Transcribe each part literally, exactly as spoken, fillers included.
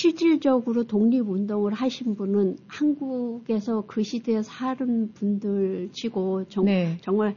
실질적으로 독립운동을 하신 분은 한국에서 그 시대에 사는 분들 치고 정, 네. 정말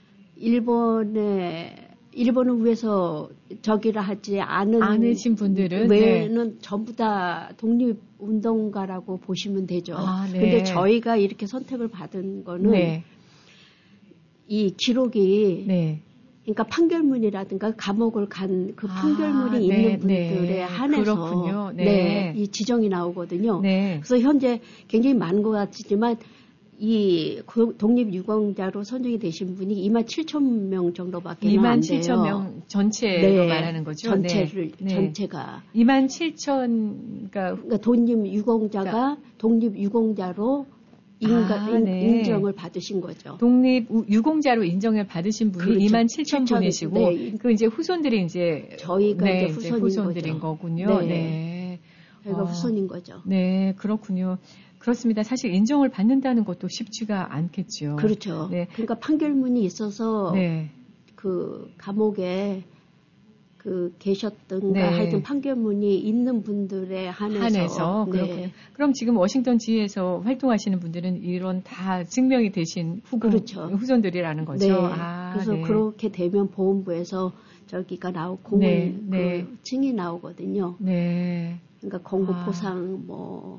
일본에 일본을 위해서 저기라 하지 않은 않으신 분들은 외에는 네. 전부 다 독립운동가라고 보시면 되죠. 아, 네. 근데 저희가 이렇게 선택을 받은 거는 네. 이 기록이 네. 그러니까 판결문이라든가 감옥을 간 그 판결문이 아, 네, 있는 분들에 네. 한해서 네. 네, 이 지정이 나오거든요. 네. 그래서 현재 굉장히 많은 것 같지만 이 독립유공자로 선정이 되신 분이 이만 칠천 명 정도밖에 안 돼요. 이만 칠천 명 전체로 네. 말하는 거죠? 전체를 네. 전체가 이만 칠천 그러니까, 그러니까 독립유공자가 그러니까. 독립유공자로 인가, 아, 네. 인정을 받으신 거죠. 독립 유공자로 인정을 받으신 분이 그렇죠. 이만 칠천 분이시고 네. 그 이제 후손들이 이제 저희가 네, 이제 후손인, 후손들인 거죠. 거군요. 네. 네. 저희가 어, 후손인 거죠. 네, 그렇군요. 그렇습니다. 사실 인정을 받는다는 것도 쉽지가 않겠죠. 그렇죠. 네. 그러니까 판결문이 있어서 네. 그 감옥에 그 계셨던가 네. 하여튼 판결문이 있는 분들에 한해서, 한해서 네. 그렇군요. 그럼 지금 워싱턴 지에서 활동하시는 분들은 이런 다 증명이 되신 후보, 그렇죠. 후손들이라는 거죠. 네. 아, 그래서 네. 그렇게 되면 보훈부에서 저기가 나오 공문 네. 그 네. 층이 나오거든요. 네. 그러니까 건국포상 아. 뭐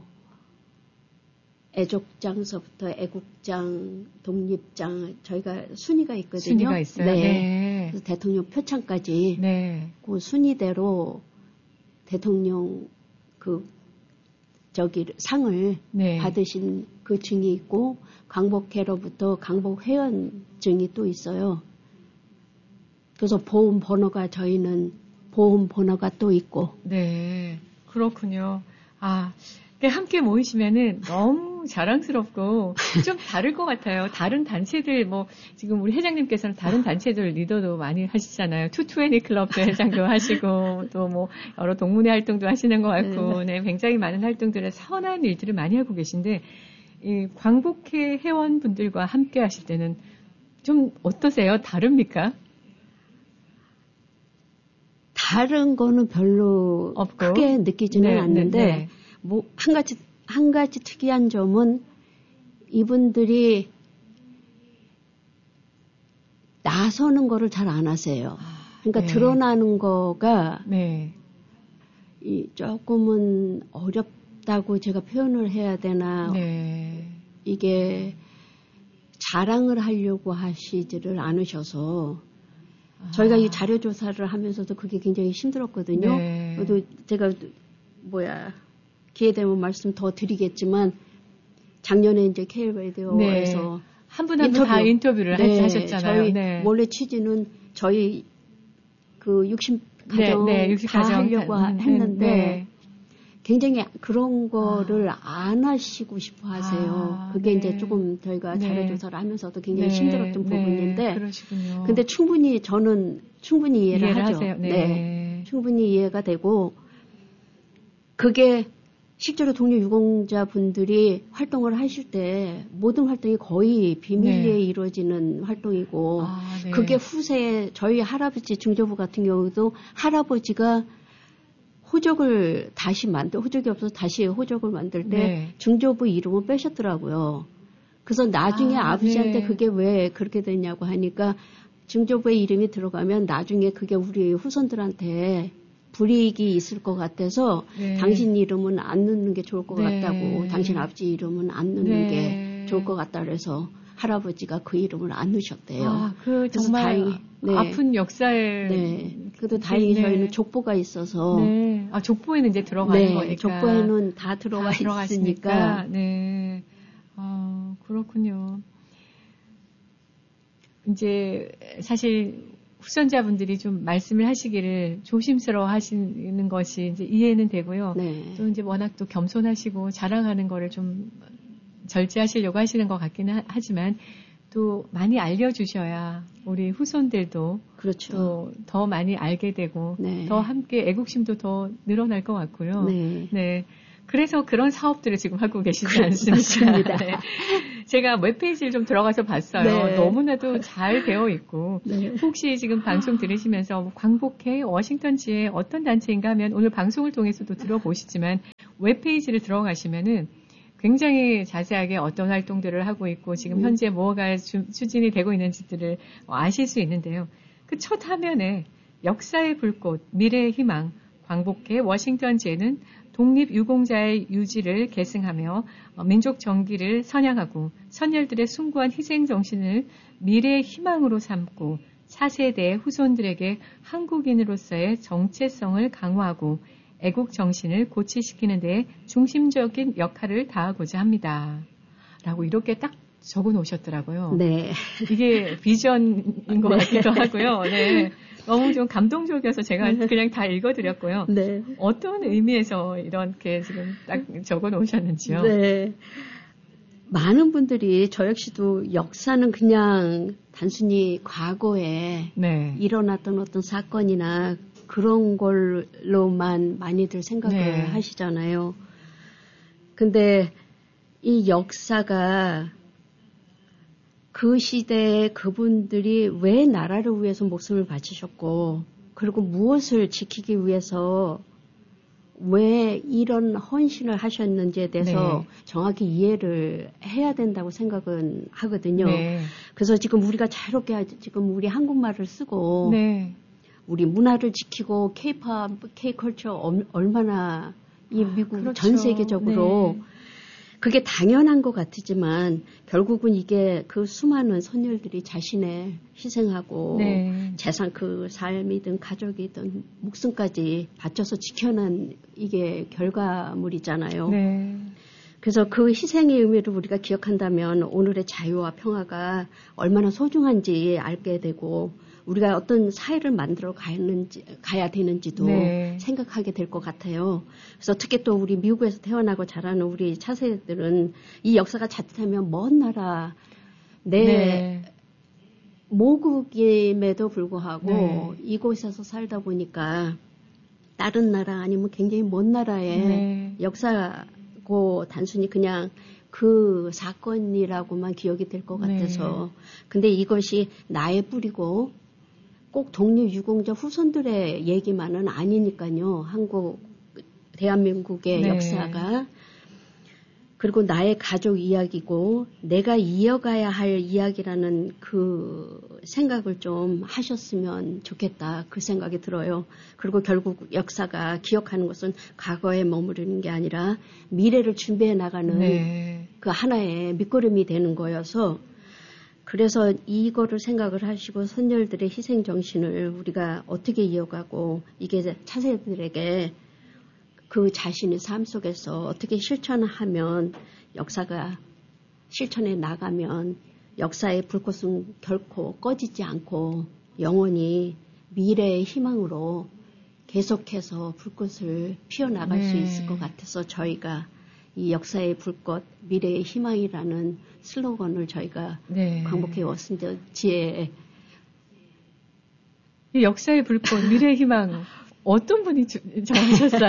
애족장서부터 애국장, 독립장 저희가 순위가 있거든요. 순위가 있어요. 네. 네. 그래서 대통령 표창까지 네. 그 순위대로 대통령 그 저기 상을 네. 받으신 그 증이 있고 광복회로부터 광복회원증이 또 있어요. 그래서 보험 번호가 저희는 보험 번호가 또 있고. 네, 그렇군요. 아. 함께 모이시면은 너무 자랑스럽고 좀 다를 것 같아요. 다른 단체들 뭐 지금 우리 회장님께서는 다른 단체들 리더도 많이 하시잖아요. 투투애니 클럽도 회장도 하시고 또 뭐 여러 동문회 활동도 하시는 것 같고 네, 굉장히 많은 활동들을 선한 일들을 많이 하고 계신데 이 광복회 회원분들과 함께 하실 때는 좀 어떠세요? 다릅니까? 다른 거는 별로 없고. 크게 느끼지는 네, 않는데 네, 네. 뭐, 한 가지, 한 가지 특이한 점은 이분들이 나서는 거를 잘 안 하세요. 그러니까 네. 드러나는 거가 네. 이 조금은 어렵다고 제가 표현을 해야 되나. 네. 이게 자랑을 하려고 하시지를 않으셔서 아. 저희가 이 자료 조사를 하면서도 그게 굉장히 힘들었거든요. 네. 그래도 제가 뭐야. 기회 되면 말씀 더 드리겠지만 작년에 이제 케이 라디오에서 네. 한 분 한 분 다 인터뷰를 네. 하셨잖아요. 저희 네. 원래 취지는 저희 그 육십 가정 네, 네, 육십 다 가정 하려고 음, 했는데 네. 굉장히 그런 거를 아. 안 하시고 싶어 하세요. 아, 그게 네. 이제 조금 저희가 네. 자료 조사를 하면서도 굉장히 네. 힘들었던 부분인데 네. 그러시군요. 근데 충분히 저는 충분히 이해를, 이해를 하죠. 하세요. 네. 네. 충분히 이해가 되고 그게 실제로 독립유공자 분들이 활동을 하실 때 모든 활동이 거의 비밀리에 네. 이루어지는 활동이고 아, 네. 그게 후세에 저희 할아버지 증조부 같은 경우도 할아버지가 호적을 다시 만들 호적이 없어서 다시 호적을 만들 때 네. 증조부 이름을 빼셨더라고요. 그래서 나중에 아, 아버지한테 네. 그게 왜 그렇게 됐냐고 하니까 증조부의 이름이 들어가면 나중에 그게 우리 후손들한테 불이익이 있을 것 같아서 네. 당신 이름은 안 넣는 게 좋을 것 네. 같다고 당신 아버지 이름은 안 넣는 네. 게 좋을 것 같다 그래서 할아버지가 그 이름을 안 넣으셨대요. 아, 그 정말 다행히, 네. 아픈 역사에 네. 그래도 다행히 네. 저희는 족보가 있어서 네. 아, 족보에는 이제 들어가는 네. 거니까 족보에는 다 들어가 다 들어갔으니까. 있으니까 네. 아, 그렇군요. 이제 사실 후손자분들이 좀 말씀을 하시기를 조심스러워 하시는 것이 이제 이해는 되고요. 네. 또 이제 워낙 또 겸손하시고 자랑하는 거를 좀 절제하시려고 하시는 것 같기는 하지만 또 많이 알려주셔야 우리 후손들도 그렇죠. 또 더 많이 알게 되고 네. 더 함께 애국심도 더 늘어날 것 같고요. 네. 네. 그래서 그런 사업들을 지금 하고 계시지 그, 않습니까? 맞습니다. 네. 제가 웹페이지를 좀 들어가서 봤어요. 네. 너무나도 잘 되어 있고 네. 혹시 지금 방송 들으시면서 광복회 워싱턴지의 어떤 단체인가 하면 오늘 방송을 통해서도 들어보시지만 웹페이지를 들어가시면은 굉장히 자세하게 어떤 활동들을 하고 있고 지금 현재 뭐가 주, 추진이 되고 있는지들을 아실 수 있는데요. 그 첫 화면에 역사의 불꽃, 미래의 희망, 광복회 워싱턴지에는 독립유공자의 유지를 계승하며 민족 정기를 선양하고 선열들의 숭고한 희생 정신을 미래의 희망으로 삼고 차세대의 후손들에게 한국인으로서의 정체성을 강화하고 애국 정신을 고취시키는 데 중심적인 역할을 다하고자 합니다. 라고 이렇게 딱 적어 놓으셨더라고요. 네. 이게 비전인 것 네. 같기도 하고요. 네. 너무 좀 감동적이어서 제가 그냥 다 읽어드렸고요. 네. 어떤 의미에서 이렇게 지금 딱 적어 놓으셨는지요? 네. 많은 분들이 저 역시도 역사는 그냥 단순히 과거에 네. 일어났던 어떤 사건이나 그런 걸로만 많이들 생각을 네. 하시잖아요. 근데 이 역사가 그 시대에 그분들이 왜 나라를 위해서 목숨을 바치셨고 그리고 무엇을 지키기 위해서 왜 이런 헌신을 하셨는지에 대해서 네. 정확히 이해를 해야 된다고 생각은 하거든요. 네. 그래서 지금 우리가 자유롭게 지금 우리 한국말을 쓰고 네. 우리 문화를 지키고 K-팝, K-컬처 얼마나 이 미국 아, 그렇죠. 전 세계적으로 네. 그게 당연한 것 같지만 결국은 이게 그 수많은 선열들이 자신의 희생하고 네. 재산 그 삶이든 가족이든 목숨까지 바쳐서 지켜낸 이게 결과물이잖아요. 네. 그래서 그 희생의 의미를 우리가 기억한다면 오늘의 자유와 평화가 얼마나 소중한지 알게 되고 우리가 어떤 사회를 만들어 가는지, 가야 되는지도 네. 생각하게 될 것 같아요. 그래서 특히 또 우리 미국에서 태어나고 자라는 우리 차세들은 이 역사가 자칫하면 먼 나라, 내 네. 모국임에도 불구하고 네. 이곳에서 살다 보니까 다른 나라 아니면 굉장히 먼 나라의 네. 역사고 단순히 그냥 그 사건이라고만 기억이 될 것 같아서 네. 근데 이것이 나의 뿌리고 꼭 독립유공자 후손들의 얘기만은 아니니까요. 한국, 대한민국의 네. 역사가 그리고 나의 가족 이야기고 내가 이어가야 할 이야기라는 그 생각을 좀 하셨으면 좋겠다. 그 생각이 들어요. 그리고 결국 역사가 기억하는 것은 과거에 머무르는 게 아니라 미래를 준비해 나가는 네. 그 하나의 밑거름이 되는 거여서 그래서 이거를 생각을 하시고 선열들의 희생 정신을 우리가 어떻게 이어가고 이게 차세들에게 그 자신의 삶 속에서 어떻게 실천하면 역사가 실천해 나가면 역사의 불꽃은 결코 꺼지지 않고 영원히 미래의 희망으로 계속해서 불꽃을 피워나갈 네. 수 있을 것 같아서 저희가 이 역사의 불꽃, 미래의 희망이라는 슬로건을 저희가 네. 광복회 워싱턴지에 이 역사의 불꽃, 미래의 희망 어떤 분이 정하셨어요?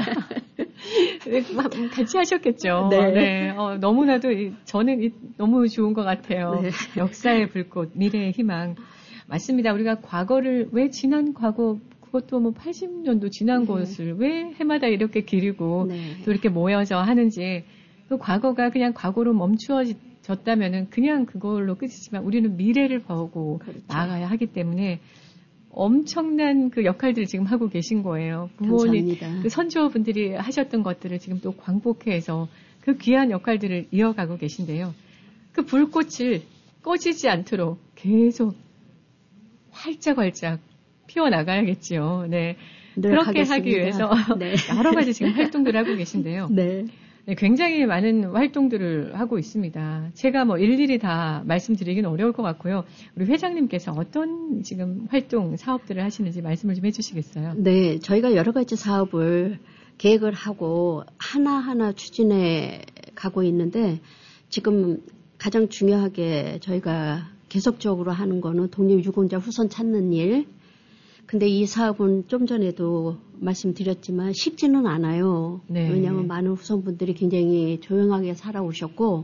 같이 하셨겠죠. 네. 네. 어, 너무나도 이, 저는 이, 너무 좋은 것 같아요. 네. 역사의 불꽃, 미래의 희망. 맞습니다. 우리가 과거를 왜 지난 과거 그것도 뭐 팔십 년도 지난 네. 것을 왜 해마다 이렇게 기리고 네. 또 이렇게 모여서 하는지 그 과거가 그냥 과거로 멈추어졌다면은 그냥 그걸로 끝이지만 우리는 미래를 보고 그렇죠. 나아가야 하기 때문에 엄청난 그 역할들을 지금 하고 계신 거예요. 부모님, 감사합니다. 그 선조분들이 하셨던 것들을 지금 또 광복회에서 그 귀한 역할들을 이어가고 계신데요. 그 불꽃을 꺼지지 않도록 계속 활짝활짝 피워나가야겠지요. 네. 그렇게 하기 위해서 네. 여러 가지 지금 활동들을 하고 계신데요. 네. 네, 굉장히 많은 활동들을 하고 있습니다. 제가 뭐 일일이 다 말씀드리기는 어려울 것 같고요. 우리 회장님께서 어떤 지금 활동, 사업들을 하시는지 말씀을 좀 해주시겠어요? 네, 저희가 여러 가지 사업을 계획을 하고 하나하나 추진해 가고 있는데 지금 가장 중요하게 저희가 계속적으로 하는 거는 독립유공자 후손 찾는 일. 근데 이 사업은 좀 전에도 말씀드렸지만 쉽지는 않아요. 네. 왜냐하면 많은 후손분들이 굉장히 조용하게 살아오셨고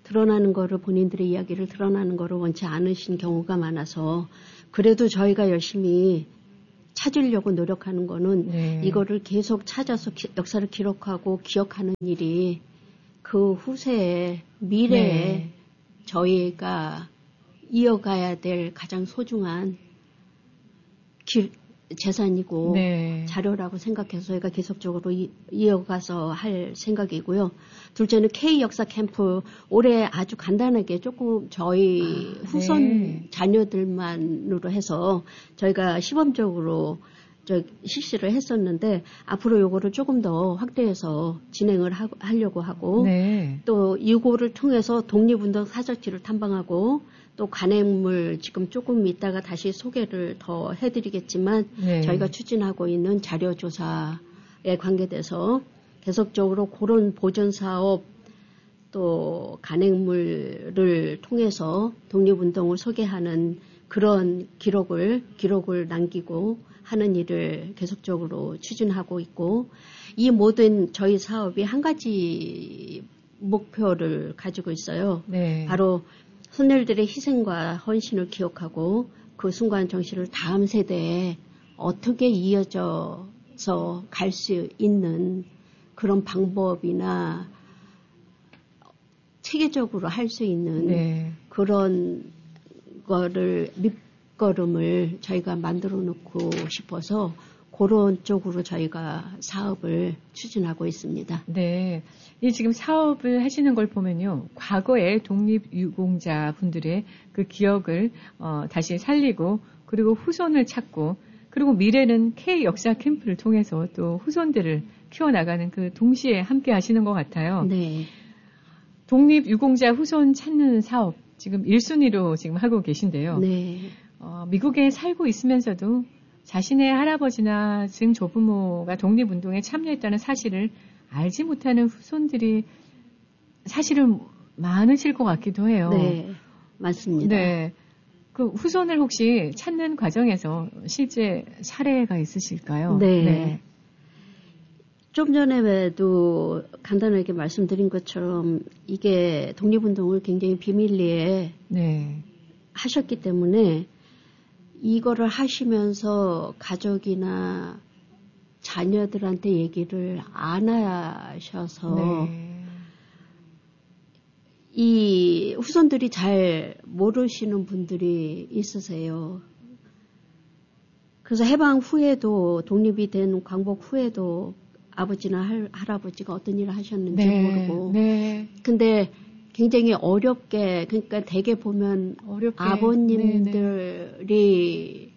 드러나는 거를 본인들의 이야기를 드러나는 거를 원치 않으신 경우가 많아서 그래도 저희가 열심히 찾으려고 노력하는 거는 네. 이거를 계속 찾아서 기, 역사를 기록하고 기억하는 일이 그 후세에 미래에 네. 저희가 이어가야 될 가장 소중한 길, 재산이고 네. 자료라고 생각해서 저희가 계속적으로 이, 이어가서 할 생각이고요. 둘째는 K 역사 캠프 올해 아주 간단하게 조금 저희 아, 후손 네. 자녀들만으로 해서 저희가 시범적으로 저 실시를 했었는데 앞으로 요거를 조금 더 확대해서 진행을 하, 하려고 하고 네. 또 이거를 통해서 독립운동 사적지를 탐방하고 또 관행물 지금 조금 있다가 다시 소개를 더 해드리겠지만 네. 저희가 추진하고 있는 자료조사에 관계돼서 계속적으로 그런 보존사업 또 관행물을 통해서 독립운동을 소개하는 그런 기록을 기록을 남기고 하는 일을 계속적으로 추진하고 있고 이 모든 저희 사업이 한 가지 목표를 가지고 있어요. 네. 바로 선열들의 희생과 헌신을 기억하고 그 순간 정신을 다음 세대에 어떻게 이어져서 갈 수 있는 그런 방법이나 체계적으로 할 수 있는 네. 그런 거를 밑거름을 저희가 만들어 놓고 싶어서 그런 쪽으로 저희가 사업을 추진하고 있습니다. 네. 이 지금 사업을 하시는 걸 보면요. 과거의 독립유공자 분들의 그 기억을 어, 다시 살리고 그리고 후손을 찾고 그리고 미래는 K 역사 캠프를 통해서 또 후손들을 키워나가는 그 동시에 함께 하시는 것 같아요. 네. 독립유공자 후손 찾는 사업 지금 일 순위로 지금 하고 계신데요. 네. 어, 미국에 살고 있으면서도 자신의 할아버지나 증조부모가 독립운동에 참여했다는 사실을 알지 못하는 후손들이 사실은 많으실 것 같기도 해요. 네, 맞습니다. 네. 그 후손을 혹시 찾는 과정에서 실제 사례가 있으실까요? 네. 네. 좀 전에도 간단하게 말씀드린 것처럼 이게 독립운동을 굉장히 비밀리에 네. 하셨기 때문에 이거를 하시면서 가족이나 자녀들한테 얘기를 안 하셔서 네. 이 후손들이 잘 모르시는 분들이 있으세요. 그래서 해방 후에도 독립이 된 광복 후에도 아버지나 할, 할아버지가 어떤 일을 하셨는지 네. 모르고 네. 근데 굉장히 어렵게 그러니까 대개 보면 어렵게. 아버님들이 네네.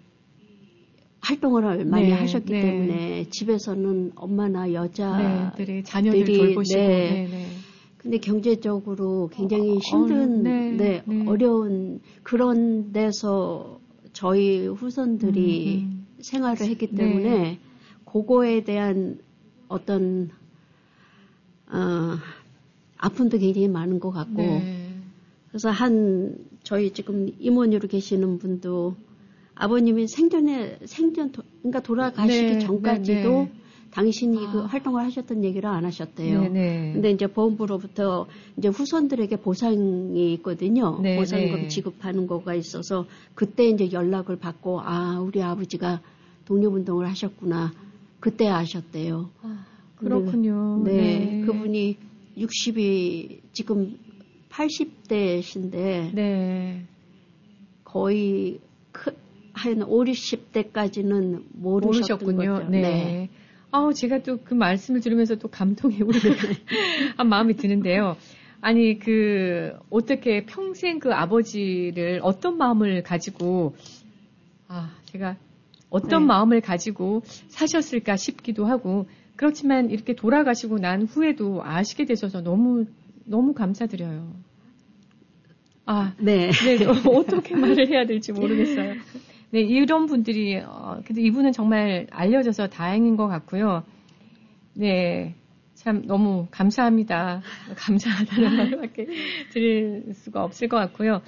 활동을 많이 네, 하셨기 네. 때문에 집에서는 엄마나 여자들이 네, 자녀들 돌보시고 네. 네, 네. 근데 경제적으로 굉장히 힘든 어, 네, 네, 네. 어려운 그런 데서 저희 후손들이 음, 음. 생활을 했기 때문에 네. 그거에 대한 어떤 어, 아픔도 굉장히 많은 것 같고 네. 그래서 한 저희 지금 임원으로 계시는 분도 아버님이 생전에 생전 도, 그러니까 돌아가시기 네, 전까지도 네, 네. 당신이 아. 그 활동을 하셨던 얘기를 안 하셨대요. 네, 네. 근데 이제 보험부로부터 이제 후손들에게 보상이 있거든요. 네, 보상금 네. 지급하는 거가 있어서 그때 이제 연락을 받고 아 우리 아버지가 독립운동을 하셨구나 그때 아셨대요. 아, 그렇군요. 네, 네, 그분이 육십이 지금 팔십 대신데 네. 거의 크, 한 오십 대까지는 모르셨던 거죠. 네. 네. 아, 제가 또 그 말씀을 들으면서 또 감동의 우르르 한 마음이 드는데요. 아니 그 어떻게 평생 그 아버지를 어떤 마음을 가지고 아 제가 어떤 네. 마음을 가지고 사셨을까 싶기도 하고 그렇지만 이렇게 돌아가시고 난 후에도 아시게 되셔서 너무 너무 감사드려요. 아, 네. 네 어떻게 말을 해야 될지 모르겠어요. 네, 이런 분들이 어, 근데 이분은 정말 알려져서 다행인 것 같고요. 네, 참 너무 감사합니다. 감사하다는 말밖에 드릴 수가 없을 것 같고요.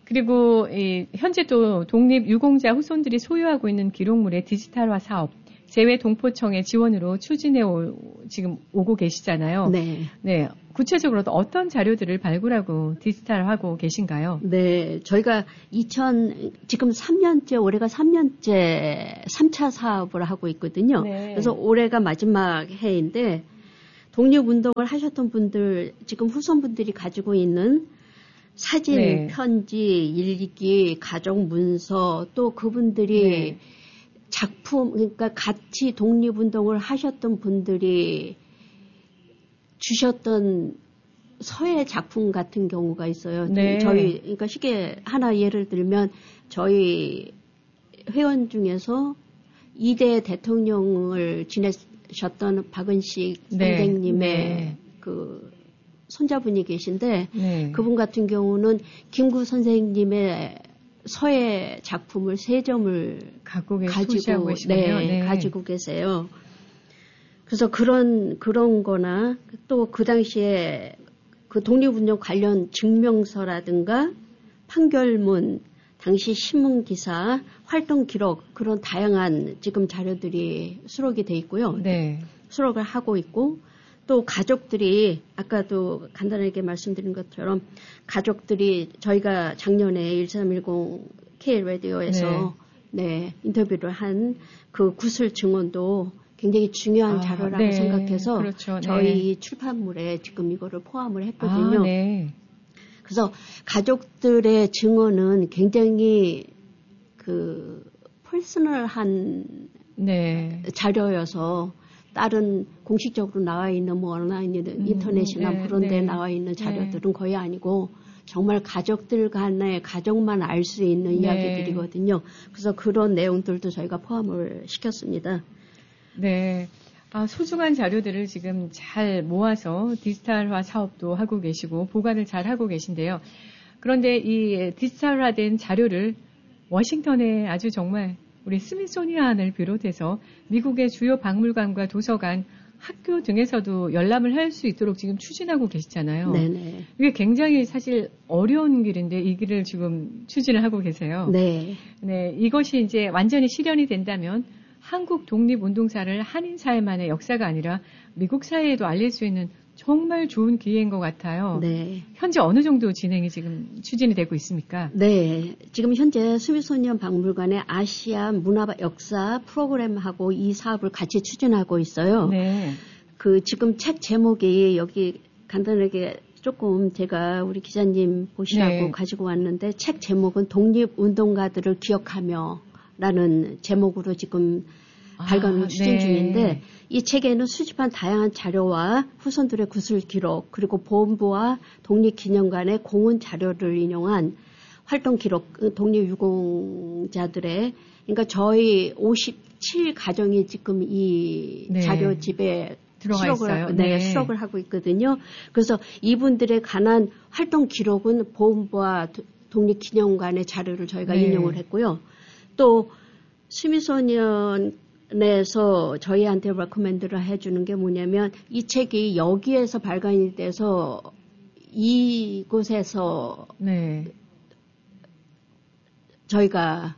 그리고 이, 현재 또 독립유공자 후손들이 소유하고 있는 기록물의 디지털화 사업 재외동포청의 지원으로 추진해 오, 지금 오고 계시잖아요. 네. 네. 구체적으로 어떤 자료들을 발굴하고 디지털하고 계신가요? 네. 저희가 이천, 지금 삼 년째, 올해가 삼 년째 삼 차 사업을 하고 있거든요. 네. 그래서 올해가 마지막 해인데, 독립운동을 하셨던 분들, 지금 후손분들이 가지고 있는 사진, 네. 편지, 일기, 가족 문서, 또 그분들이 네. 작품, 그러니까 같이 독립운동을 하셨던 분들이 주셨던 서예 작품 같은 경우가 있어요. 네. 저희, 그러니까 쉽게 하나 예를 들면 저희 회원 중에서 이 대 대통령을 지내셨던 박은식 네. 선생님의 네. 그 손자분이 계신데 네. 그분 같은 경우는 김구 선생님의 서예 작품을 세 점을 갖고 계, 가지고 소지하고 계시군요. 네, 네. 가지고 계세요. 그래서 그런 그런 거나 또 그 당시에 그 독립운동 관련 증명서라든가 판결문, 당시 신문 기사, 활동 기록 그런 다양한 지금 자료들이 수록이 돼 있고요. 네. 수록을 하고 있고 또 가족들이 아까도 간단하게 말씀드린 것처럼 가족들이 저희가 작년에 일삼일공 케이 라디오에서 네. 네, 인터뷰를 한 그 구술 증언도 굉장히 중요한 아, 자료라고 네. 생각해서 그렇죠. 저희 네. 출판물에 지금 이거를 포함을 했거든요. 아, 네. 그래서 가족들의 증언은 굉장히 그 퍼스널한 네. 자료여서 다른 공식적으로 나와 있는 뭐 온라인 음, 인터넷이나 네, 그런 데 네. 나와 있는 자료들은 네. 거의 아니고 정말 가족들 간의 가족만 알 수 있는 네. 이야기들이거든요. 그래서 그런 내용들도 저희가 포함을 시켰습니다. 네. 아, 소중한 자료들을 지금 잘 모아서 디지털화 사업도 하고 계시고 보관을 잘 하고 계신데요. 그런데 이 디지털화된 자료를 워싱턴에 아주 정말 우리 스미소니안을 비롯해서 미국의 주요 박물관과 도서관, 학교 등에서도 열람을 할 수 있도록 지금 추진하고 계시잖아요. 네네. 이게 굉장히 사실 어려운 길인데 이 길을 지금 추진을 하고 계세요. 네. 네, 이것이 이제 완전히 실현이 된다면 한국 독립운동사를 한인 사회만의 역사가 아니라 미국 사회에도 알릴 수 있는 정말 좋은 기회인 것 같아요. 네. 현재 어느 정도 진행이 지금 추진이 되고 있습니까? 네. 지금 현재 스미소니언 박물관의 아시아 문화 역사 프로그램하고 이 사업을 같이 추진하고 있어요. 네. 그 지금 책 제목이 여기 간단하게 조금 제가 우리 기자님 보시라고 네. 가지고 왔는데 책 제목은 독립운동가들을 기억하며 라는 제목으로 지금 발간을 아, 추진 네. 중인데 이 책에는 수집한 다양한 자료와 후손들의 구술 기록 그리고 보훈부와 독립기념관의 공헌 자료를 인용한 활동 기록 독립유공자들의 그러니까 저희 오십칠 가정이 지금 이 네. 자료집에 들어가 수록을, 있어요. 네, 네. 수록을 하고 있거든요. 그래서 이분들에 관한 활동 기록은 보훈부와 독립기념관의 자료를 저희가 네. 인용을 했고요. 또 스미소니언에서 저희한테 레코멘드를 해주는 게 뭐냐면 이 책이 여기에서 발간이 돼서 이곳에서 네. 저희가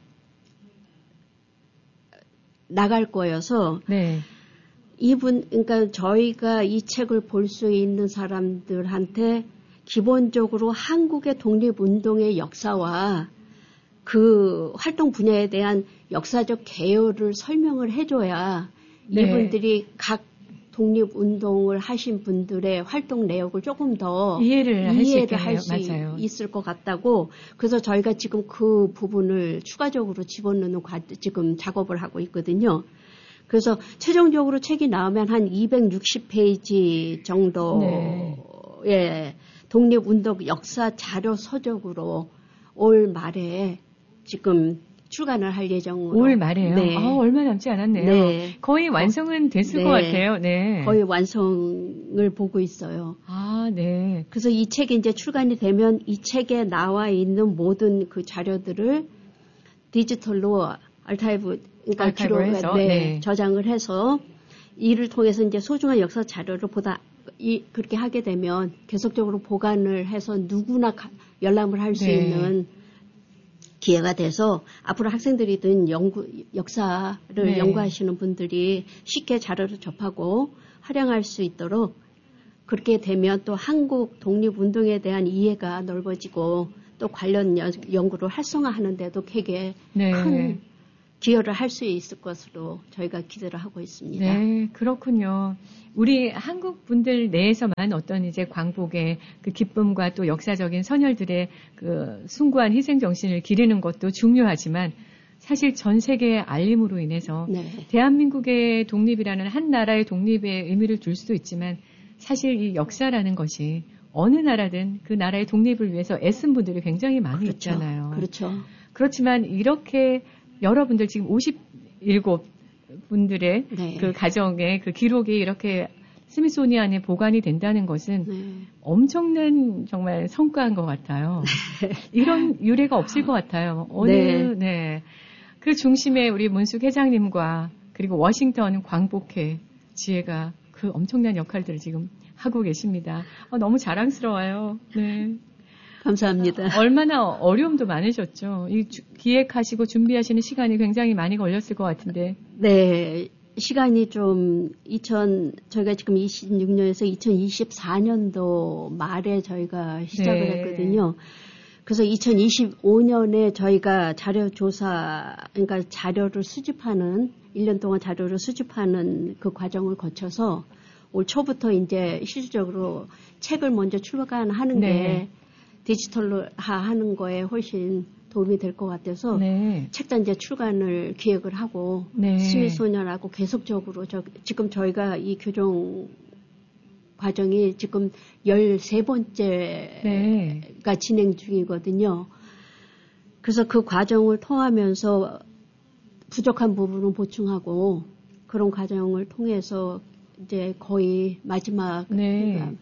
나갈 거여서 네. 이분 그러니까 저희가 이 책을 볼 수 있는 사람들한테 기본적으로 한국의 독립운동의 역사와 그 활동 분야에 대한 역사적 개요를 설명을 해줘야 네. 이분들이 각 독립운동을 하신 분들의 활동 내역을 조금 더 이해를 이해를 할 할 수 수 맞아요. 있을 것 같다고 그래서 저희가 지금 그 부분을 추가적으로 집어넣는 과, 지금 작업을 하고 있거든요. 그래서 최종적으로 책이 나오면 한 이백육십 페이지 정도의 네. 독립운동 역사 자료 서적으로 올 말에 지금 출간을 할 예정으로. 올 말에요? 네. 아, 얼마 남지 않았네요. 네. 거의 완성은 됐을 네. 것 같아요. 네. 거의 완성을 보고 있어요. 아, 네. 그래서 이 책이 이제 출간이 되면 이 책에 나와 있는 모든 그 자료들을 디지털로 알카이브, 그러니까 기록에 네, 네. 저장을 해서 이를 통해서 이제 소중한 역사 자료를 보다 이, 그렇게 하게 되면 계속적으로 보관을 해서 누구나 가, 열람을 할 수 네. 있는 기회가 돼서 앞으로 학생들이든 연구, 역사를 네. 연구하시는 분들이 쉽게 자료를 접하고 활용할 수 있도록 그렇게 되면 또 한국 독립운동에 대한 이해가 넓어지고 또 관련 여, 연구를 활성화하는 데도 되게 네. 큰 기여를 할 수 있을 것으로 저희가 기대를 하고 있습니다. 네, 그렇군요. 우리 한국 분들 내에서만 어떤 이제 광복의 그 기쁨과 또 역사적인 선열들의 그 숭고한 희생 정신을 기리는 것도 중요하지만 사실 전 세계의 알림으로 인해서 네. 대한민국의 독립이라는 한 나라의 독립에 의미를 둘 수도 있지만 사실 이 역사라는 것이 어느 나라든 그 나라의 독립을 위해서 애쓴 분들이 굉장히 많이 그렇죠. 있잖아요. 그렇죠. 그렇지만 이렇게 여러분들 지금 오십칠 분들의 네. 그 가정의 그 기록이 이렇게 스미소니안에 보관이 된다는 것은 네. 엄청난 정말 성과인 것 같아요. 이런 유례가 없을 것 같아요. 어느, 네. 네. 그 중심에 우리 문숙 회장님과 그리고 워싱턴 광복회 지혜가 그 엄청난 역할들을 지금 하고 계십니다. 어, 너무 자랑스러워요. 네. 감사합니다. 얼마나 어려움도 많으셨죠. 이 주, 기획하시고 준비하시는 시간이 굉장히 많이 걸렸을 것 같은데. 네. 시간이 좀 이천 저희가 지금 이십육 년에서 이천이십사 년도 말에 저희가 시작을 네. 했거든요. 그래서 이천이십오 년에 저희가 자료 조사, 그러니까 자료를 수집하는, 일 년 동안 자료를 수집하는 그 과정을 거쳐서 올 초부터 이제 실질적으로 책을 먼저 출간하는 네. 게 디지털화 하는 거에 훨씬 도움이 될 것 같아서 네. 책단 이제 출간을 기획을 하고 네. 스미소니안하고 계속적으로 저, 지금 저희가 이 교정 과정이 지금 열세 번째가 네. 진행 중이거든요. 그래서 그 과정을 통하면서 부족한 부분은 보충하고 그런 과정을 통해서 이제 거의 마지막 네. 그러니까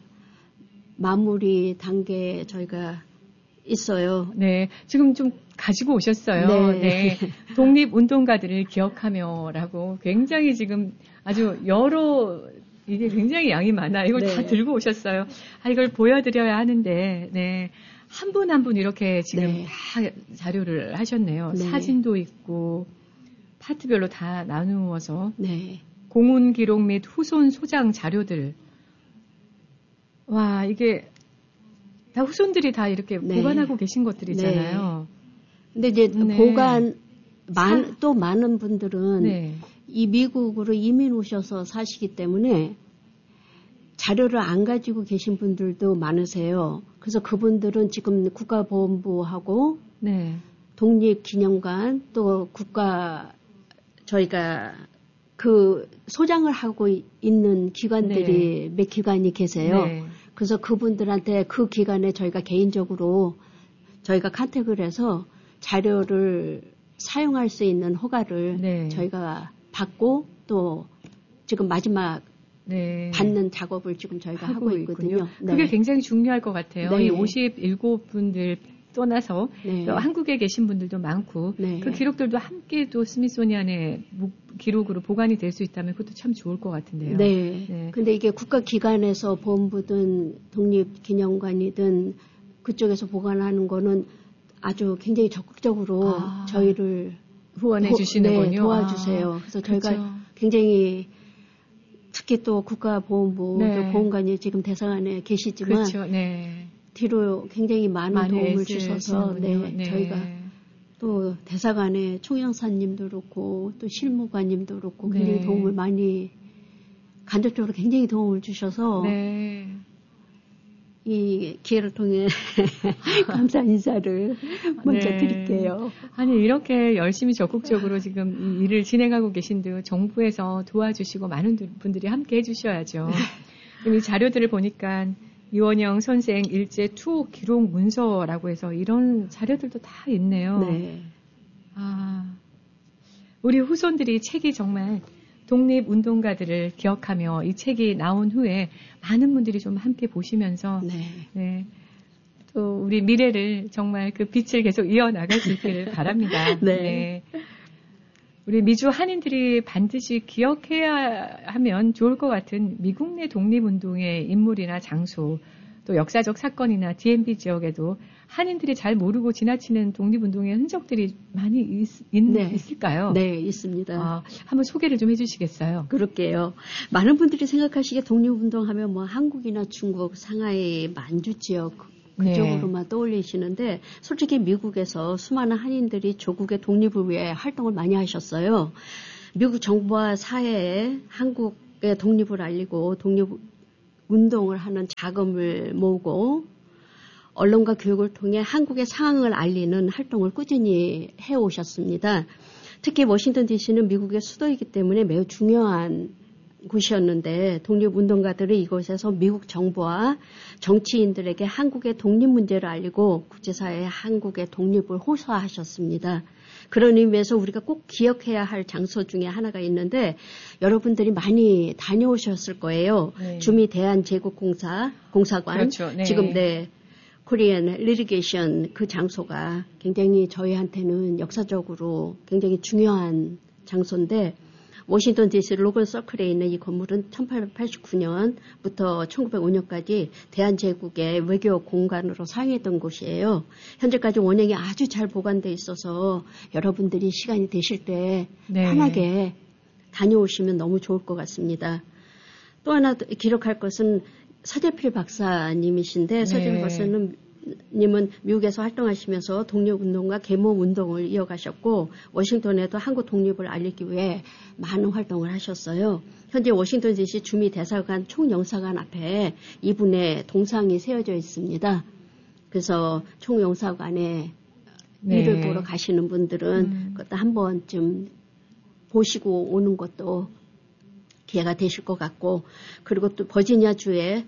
마무리 단계에 저희가 있어요. 네. 지금 좀 가지고 오셨어요. 네. 네. 독립운동가들을 기억하며라고 굉장히 지금 아주 여러 이게 굉장히 양이 많아요. 이걸 네. 다 들고 오셨어요. 아, 이걸 보여드려야 하는데, 네. 한 분 한 분 이렇게 지금 네. 다 자료를 하셨네요. 네. 사진도 있고, 파트별로 다 나누어서, 네. 공훈 기록 및 후손 소장 자료들. 와, 이게 다 후손들이 다 이렇게 네. 보관하고 계신 것들이잖아요. 근데 이제 네. 보관, 많, 사- 또 많은 분들은 네. 이 미국으로 이민 오셔서 사시기 때문에 자료를 안 가지고 계신 분들도 많으세요. 그래서 그분들은 지금 국가보훈부하고 네. 독립기념관 또 국가 저희가 그 소장을 하고 있는 기관들이 몇 기관이 계세요. 네. 그래서 그분들한테 그 기간에 저희가 개인적으로 저희가 컨택을 해서 자료를 사용할 수 있는 허가를 네. 저희가 받고 또 지금 마지막 네. 받는 작업을 지금 저희가 하고, 하고 있거든요. 있군요. 네. 그게 굉장히 중요할 것 같아요. 네. 이 오십칠 분들 떠나서 네. 또 한국에 계신 분들도 많고 네. 그 기록들도 함께 또 스미소니안의 기록으로 보관이 될 수 있다면 그것도 참 좋을 것 같은데요. 네. 네. 근데 이게 국가기관에서 보훈부든 독립기념관이든 그쪽에서 보관하는 거는 아주 굉장히 적극적으로 아. 저희를 후원해 도- 주시는군요. 네, 도와주세요. 아, 그래서 그렇죠. 저희가 굉장히 특히 또 국가보훈부 네. 또 보훈관이 지금 대사관에 계시지만 그렇죠. 네. 뒤로 굉장히 많은 많이 도움을 주셔서 네, 애쓰시는군요. 네. 저희가 또 대사관에 총영사님도 그렇고 또 실무관님도 그렇고 굉장히 네. 도움을 많이 간접적으로 굉장히 도움을 주셔서 네. 이 기회를 통해 감사 인사를 먼저 네. 드릴게요. 아니 이렇게 열심히 적극적으로 지금 이 일을 진행하고 계신데 정부에서 도와주시고 많은 분들이 함께 해주셔야죠. 이 자료들을 보니까 이원영 선생 일제 투옥 기록 문서라고 해서 이런 자료들도 다 있네요. 네. 아, 우리 후손들이 책이 정말 독립운동가들을 기억하며 이 책이 나온 후에 많은 분들이 좀 함께 보시면서 네. 네, 또 우리 미래를 정말 그 빛을 계속 이어나갈 수 있기를 바랍니다. 네. 우리 미주 한인들이 반드시 기억해야 하면 좋을 것 같은 미국 내 독립운동의 인물이나 장소 또 역사적 사건이나 디엠비 지역에도 한인들이 잘 모르고 지나치는 독립운동의 흔적들이 많이 있, 있, 네. 있을까요? 네, 있습니다. 아, 한번 소개를 좀 해주시겠어요? 그럴게요. 많은 분들이 생각하시기에 독립운동하면 뭐 한국이나 중국, 상하이, 만주 지역 그쪽으로만 네. 떠올리시는데 솔직히 미국에서 수많은 한인들이 조국의 독립을 위해 활동을 많이 하셨어요. 미국 정부와 사회에 한국의 독립을 알리고 독립운동을 하는 자금을 모으고 언론과 교육을 통해 한국의 상황을 알리는 활동을 꾸준히 해오셨습니다. 특히 워싱턴 디씨는 미국의 수도이기 때문에 매우 중요한 곳이었는데 독립운동가들은 이곳에서 미국 정부와 정치인들에게 한국의 독립 문제를 알리고 국제사회에 한국의 독립을 호소하셨습니다. 그런 의미에서 우리가 꼭 기억해야 할 장소 중에 하나가 있는데 여러분들이 많이 다녀오셨을 거예요. 네. 주미 대한제국공사 공사관 그렇죠. 네. 지금 네. 코리안 리리게이션 그 장소가 굉장히 저희한테는 역사적으로 굉장히 중요한 장소인데 워싱턴 디씨 로건 서클에 있는 이 건물은 천팔백팔십구 년부터 천구백오 년까지 대한제국의 외교 공간으로 사용했던 곳이에요. 현재까지 원형이 아주 잘 보관돼 있어서 여러분들이 시간이 되실 때 네. 편하게 다녀오시면 너무 좋을 것 같습니다. 또 하나 기록할 것은 서재필 박사님이신데 네. 서재필 박사님은 미국에서 활동하시면서 독립운동과 계몽운동을 이어가셨고 워싱턴에도 한국 독립을 알리기 위해 많은 활동을 하셨어요. 현재 워싱턴 디씨 주미 대사관 총영사관 앞에 이분의 동상이 세워져 있습니다. 그래서 총영사관에 네. 일을 보러 가시는 분들은 음. 그것도 한 번쯤 보시고 오는 것도 기회가 되실 것 같고 그리고 또 버지니아주에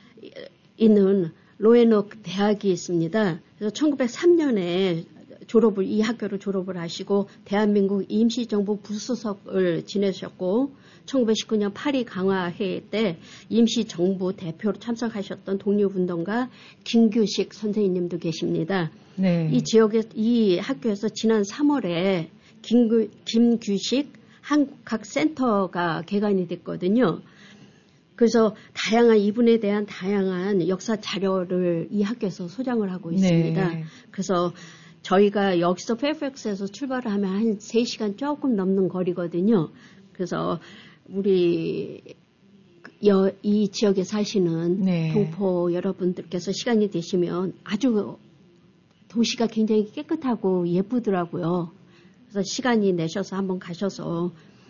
있는 로에녹 대학이 있습니다. 그래서 천구백삼 년에 졸업을 이 학교를 졸업을 하시고 대한민국 임시정부 부수석을 지내셨고 천구백십구 년 파리 강화회의 때 임시정부 대표로 참석하셨던 독립운동가 김규식 선생님도 계십니다. 네. 이 지역에 이 학교에서 지난 삼월에 김규, 김규식 한국학센터가 개관이 됐거든요. 그래서 다양한 이분에 대한 다양한 역사 자료를 이 학교에서 소장을 하고 있습니다. 네. 그래서 저희가 여기서 페어팩스에서 출발을 하면 한 세 시간 조금 넘는 거리거든요. 그래서 우리 여, 이 지역에 사시는 네. 동포 여러분들께서 시간이 되시면 아주 도시가 굉장히 깨끗하고 예쁘더라고요. 그래서 시간이 내셔서 한번 가셔서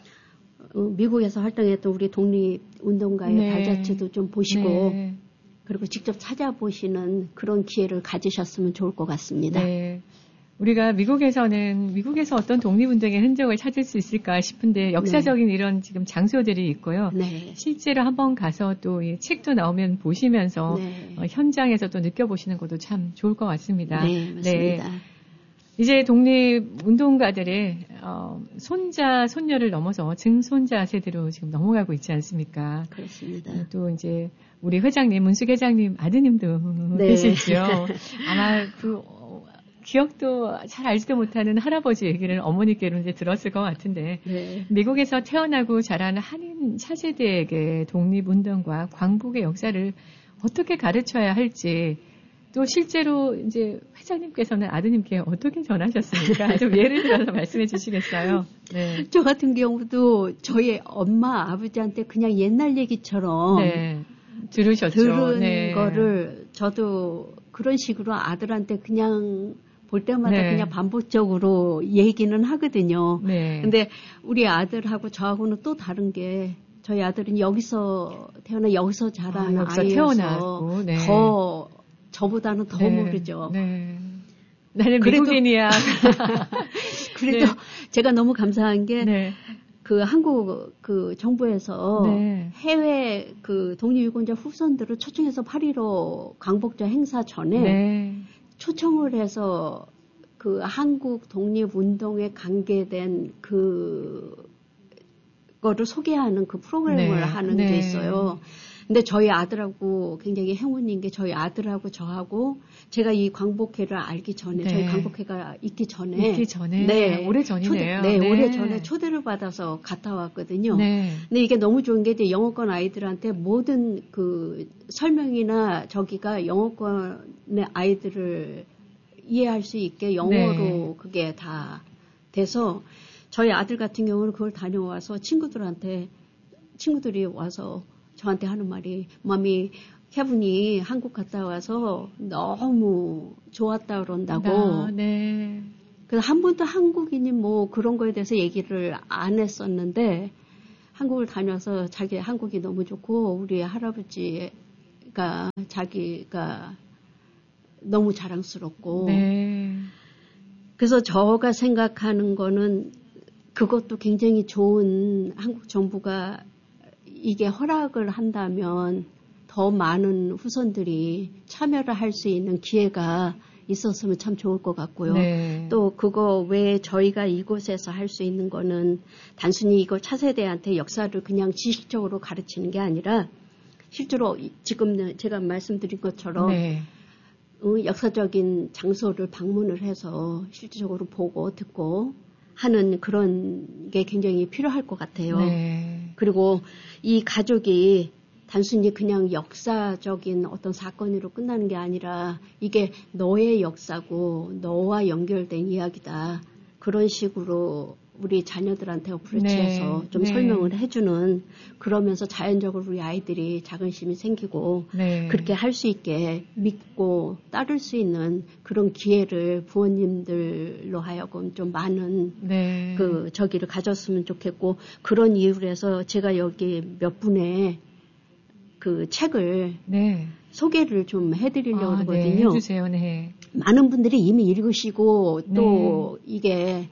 미국에서 활동했던 우리 독립운동가의 네. 발자취도 좀 보시고 네. 그리고 직접 찾아보시는 그런 기회를 가지셨으면 좋을 것 같습니다. 네. 우리가 미국에서는 미국에서 어떤 독립운동의 흔적을 찾을 수 있을까 싶은데 역사적인 네. 이런 지금 장소들이 있고요. 네. 실제로 한번 가서 또 이 책도 나오면 보시면서 네. 어, 현장에서 또 느껴보시는 것도 참 좋을 것 같습니다. 네, 맞습니다. 네. 이제 독립운동가들의 어, 손자, 손녀를 넘어서 증손자 세대로 지금 넘어가고 있지 않습니까? 그렇습니다. 또 이제 우리 회장님, 문숙 회장님 아드님도 네. 계시죠. 아마 그 어, 기억도 잘 알지도 못하는 할아버지 얘기를 어머니께로 이제 들었을 것 같은데 네. 미국에서 태어나고 자란 한인 차세대에게 독립운동과 광복의 역사를 어떻게 가르쳐야 할지 또 실제로 이제 회장님께서는 아드님께 어떻게 전하셨습니까? 좀 예를 들어서 말씀해 주시겠어요? 네. 저 같은 경우도 저희 엄마, 아버지한테 그냥 옛날 얘기처럼 네. 들으셨죠. 들은 네. 거를 저도 그런 식으로 아들한테 그냥 볼 때마다 네. 그냥 반복적으로 얘기는 하거든요. 네. 근데 우리 아들하고 저하고는 또 다른 게 저희 아들은 여기서 태어나 여기서 자란 아, 아이여서 태어났고, 네. 더 저보다는 더 네, 모르죠. 네. 나는 미국인이야. 그래도 네. 제가 너무 감사한 게, 네. 그 한국 그 정부에서 네. 해외 그 독립유공자 후손들을 초청해서 팔일오 광복절 행사 전에 네. 초청을 해서 그 한국 독립운동에 관계된 그 거를 소개하는 그 프로그램을 네. 하는 네. 게 있어요. 근데 저희 아들하고 굉장히 행운인 게 저희 아들하고 저하고 제가 이 광복회를 알기 전에 네. 저희 광복회가 있기 전에 있기 전에 네, 오래 전이네요. 초대, 네, 네, 오래 전에 초대를 받아서 갔다 왔거든요. 네. 근데 이게 너무 좋은 게 이제 영어권 아이들한테 모든 그 설명이나 저기가 영어권의 아이들을 이해할 수 있게 영어로 네. 그게 다 돼서 저희 아들 같은 경우는 그걸 다녀와서 친구들한테 친구들이 와서 저한테 하는 말이 마미 케빈이 한국 갔다 와서 너무 좋았다 그런다고. 아, 네. 그래서 한 번도 한국인이 뭐 그런 거에 대해서 얘기를 안 했었는데 한국을 다녀서 자기 한국이 너무 좋고 우리 할아버지가 자기가 너무 자랑스럽고. 네. 그래서 저가 생각하는 거는 그것도 굉장히 좋은 한국 정부가 이게 허락을 한다면 더 많은 후손들이 참여를 할 수 있는 기회가 있었으면 참 좋을 것 같고요. 네. 또 그거 외에 저희가 이곳에서 할 수 있는 거는 단순히 이거 차세대한테 역사를 그냥 지식적으로 가르치는 게 아니라 실제로 지금 제가 말씀드린 것처럼 네. 역사적인 장소를 방문을 해서 실질적으로 보고 듣고 하는 그런 게 굉장히 필요할 것 같아요. 네. 그리고 이 가족이 단순히 그냥 역사적인 어떤 사건으로 끝나는 게 아니라 이게 너의 역사고 너와 연결된 이야기다. 그런 식으로 우리 자녀들한테 어프로치해서 네. 좀 네. 설명을 해주는 그러면서 자연적으로 우리 아이들이 자긍심이 생기고 네. 그렇게 할 수 있게 믿고 따를 수 있는 그런 기회를 부모님들로 하여금 좀 많은 네. 그 저기를 가졌으면 좋겠고 그런 이유로 해서 제가 여기 몇 분의 그 책을 네. 소개를 좀 해드리려고 아, 그러거든요. 네. 해주세요. 네. 많은 분들이 이미 읽으시고 또 네. 이게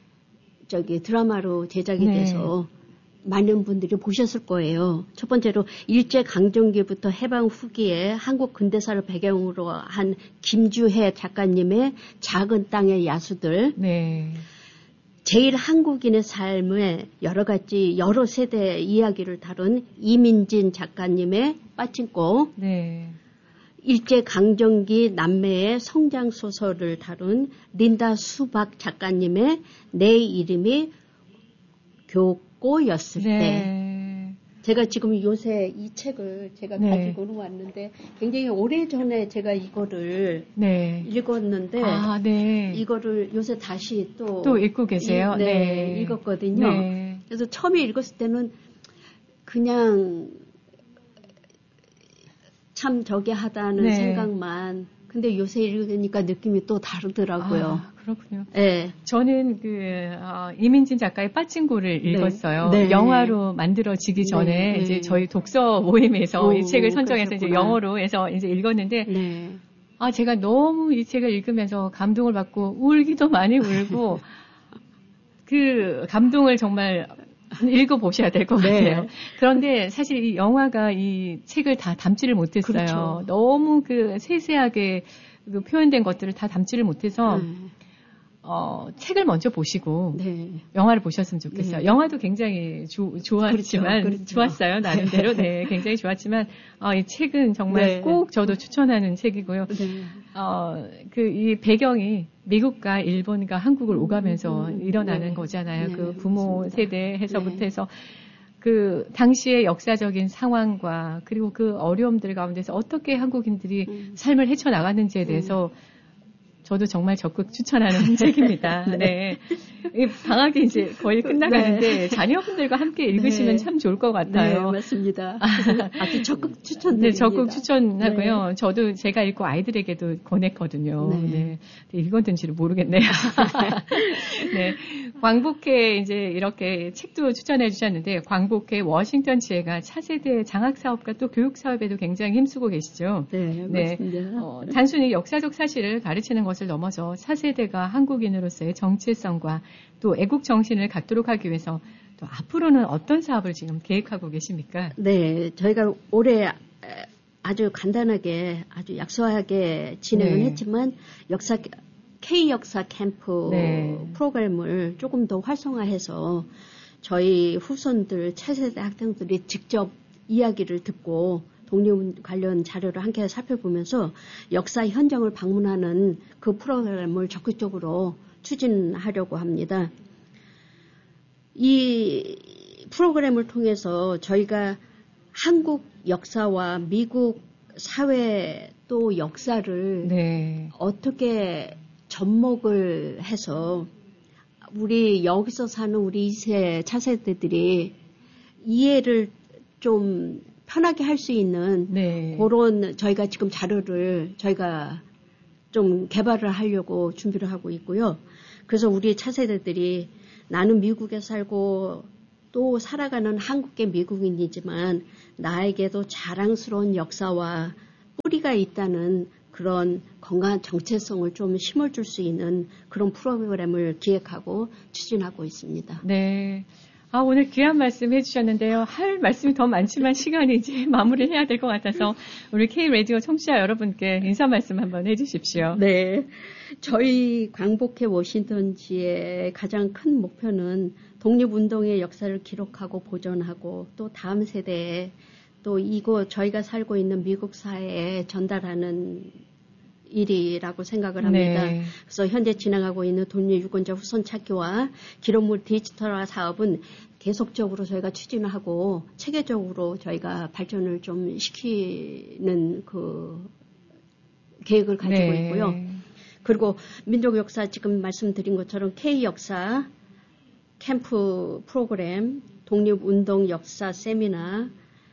저기 드라마로 제작이 네. 돼서 많은 분들이 보셨을 거예요. 첫 번째로 일제강점기부터 해방 후기에 한국 근대사를 배경으로 한 김주혜 작가님의 작은 땅의 야수들. 네. 제일 한국인의 삶의 여러 가지 여러 세대의 이야기를 다룬 이민진 작가님의 빠친코. 네. 일제강점기 남매의 성장소설을 다룬 린다 수박 작가님의 내 이름이 교꼬였을 네. 때. 제가 지금 요새 이 책을 제가 네. 가지고는 왔는데 굉장히 오래전에 제가 이거를 네. 읽었는데 아, 네. 이거를 요새 다시 또, 또 읽고 계세요? 이, 네, 네. 읽었거든요. 네. 그래서 처음에 읽었을 때는 그냥 참 저기 하다는 네. 생각만. 근데 요새 읽으니까 느낌이 또 다르더라고요. 아, 그렇군요. 네. 저는 그 어, 이민진 작가의 빠친코를 네. 읽었어요. 네. 영화로 만들어지기 전에 네. 이제 저희 독서 모임에서 오, 이 책을 선정해서 이제 그러셨구나. 영어로 해서 이제 읽었는데 네. 아 제가 너무 이 책을 읽으면서 감동을 받고 울기도 많이 울고 그 감동을 정말 읽어보셔야 될 것 네. 같아요. 그런데 사실 이 영화가 이 책을 다 담지를 못했어요. 그렇죠. 너무 그 세세하게 그 표현된 것들을 다 담지를 못해서 네. 어, 책을 먼저 보시고 네. 영화를 보셨으면 좋겠어요. 네. 영화도 굉장히 조, 좋았지만 그렇죠, 그렇죠. 좋았어요. 나름대로 네, 굉장히 좋았지만 어, 이 책은 정말 네. 꼭 저도 추천하는 책이고요. 네. 어, 그 이 배경이 미국과 일본과 한국을 오가면서 음, 일어나는 네. 거잖아요. 네, 그 부모 맞습니다. 세대에서부터 네. 해서 그 당시의 역사적인 상황과 그리고 그 어려움들 가운데서 어떻게 한국인들이 음. 삶을 헤쳐나갔는지에 대해서 저도 정말 적극 추천하는 책입니다. 네. 네. 이 방학이 이제 거의 끝나가는데 네. 자녀분들과 함께 읽으시면 네. 참 좋을 것 네, 같아요. 맞습니다. 아주 적극 추천드립니다. 네, 적극 추천하고요. 저도 제가 읽고 아이들에게도 권했거든요. 네. 네. 읽었는지를 모르겠네요. 네. 광복회 이제 이렇게 책도 추천해 주셨는데 광복회 워싱턴 지회가 차세대 장학 사업과 또 교육 사업에도 굉장히 힘쓰고 계시죠. 네, 네. 맞습니다. 어, 단순히 역사적 사실을 가르치는 것을 넘어서 차세대가 한국인으로서의 정체성과 또 애국 정신을 갖도록 하기 위해서 또 앞으로는 어떤 사업을 지금 계획하고 계십니까? 네, 저희가 올해 아주 간단하게 아주 약소하게 진행을 네. 했지만 역사 K 역사 캠프 네. 프로그램을 조금 더 활성화해서 저희 후손들 차세대 학생들이 직접 이야기를 듣고 독립 관련 자료를 함께 살펴보면서 역사 현장을 방문하는 그 프로그램을 적극적으로 추진하려고 합니다. 이 프로그램을 통해서 저희가 한국 역사와 미국 사회 또 역사를 네. 어떻게 접목을 해서 우리 여기서 사는 우리 이 세 차세대들이 이해를 좀 편하게 할 수 있는 네. 그런 저희가 지금 자료를 저희가 좀 개발을 하려고 준비를 하고 있고요. 그래서 우리 차세대들이 나는 미국에 살고 또 살아가는 한국계 미국인이지만 나에게도 자랑스러운 역사와 뿌리가 있다는 그런 건강한 정체성을 좀 심어줄 수 있는 그런 프로그램을 기획하고 추진하고 있습니다. 네. 아, 오늘 귀한 말씀 해주셨는데요. 할 말씀이 더 많지만 시간이 이제 마무리를 해야 될 것 같아서 우리 K-라디오 청취자 여러분께 인사 말씀 한번 해주십시오. 네. 저희 광복회 워싱턴지의 가장 큰 목표는 독립운동의 역사를 기록하고 보존하고 또 다음 세대에 또 이곳 저희가 살고 있는 미국 사회에 전달하는 일이라고 생각을 합니다. 네. 그래서 현재 진행하고 있는 독립유권자 후손 찾기와 기록물 디지털화 사업은 계속적으로 저희가 추진을 하고 체계적으로 저희가 발전을 좀 시키는 그 계획을 가지고 네. 있고요. 그리고 민족 역사 지금 말씀드린 것처럼 K 역사 캠프 프로그램, 독립운동 역사 세미나,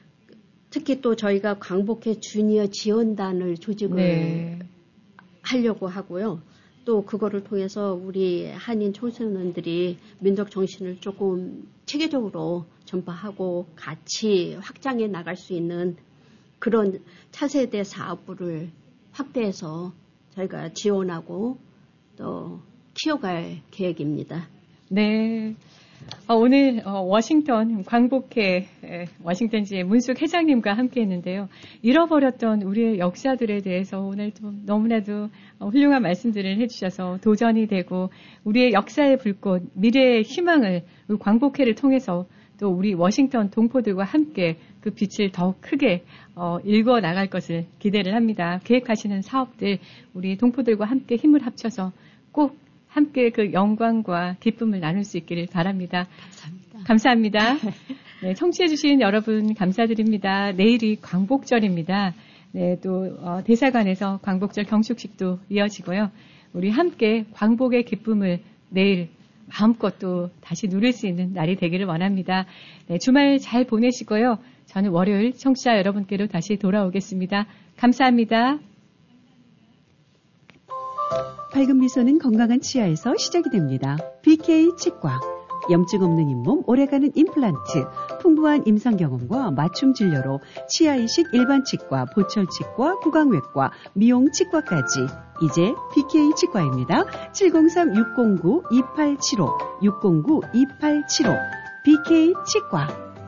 특히 또 저희가 광복회 주니어 지원단을 조직을 네. 하려고 하고요. 또 그거를 통해서 우리 한인 청소년들이 민족 정신을 조금 체계적으로 전파하고 같이 확장해 나갈 수 있는 그런 차세대 사업부를 확대해서 저희가 지원하고 또 키워갈 계획입니다. 네. 어, 오늘 어, 워싱턴 광복회 에, 워싱턴지의 문숙 회장님과 함께 했는데요. 잃어버렸던 우리의 역사들에 대해서 오늘 좀 너무나도 어, 훌륭한 말씀들을 해주셔서 도전이 되고 우리의 역사의 불꽃, 미래의 희망을 우리 광복회를 통해서 또 우리 워싱턴 동포들과 함께 그 빛을 더 크게 어, 일궈 나갈 것을 기대를 합니다. 계획하시는 사업들 우리 동포들과 함께 힘을 합쳐서 꼭 함께 그 영광과 기쁨을 나눌 수 있기를 바랍니다. 감사합니다. 감사합니다. 네, 청취해주신 여러분 감사드립니다. 내일이 광복절입니다. 네, 또 어, 대사관에서 광복절 경축식도 이어지고요. 우리 함께 광복의 기쁨을 내일 마음껏 또 다시 누릴 수 있는 날이 되기를 원합니다. 네, 주말 잘 보내시고요. 저는 월요일 청취자 여러분께로 다시 돌아오겠습니다. 감사합니다. 밝은 미소는 건강한 치아에서 시작이 됩니다. 비케이 치과. 염증 없는 잇몸, 오래가는 임플란트, 풍부한 임상 경험과 맞춤 진료로 치아 이식 일반 치과, 보철 치과, 구강외과, 미용 치과까지. 이제 비케이 치과입니다. 칠공삼 육공구 이팔칠오, 육공구 이팔칠오. 비케이 치과.